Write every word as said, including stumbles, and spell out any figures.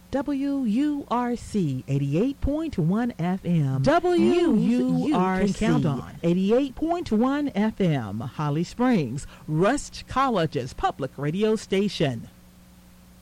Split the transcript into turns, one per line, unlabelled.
W U R C eighty-eight point one F M. W U R C count on eighty-eight point one F M. Holly Springs, Rust College's public radio station.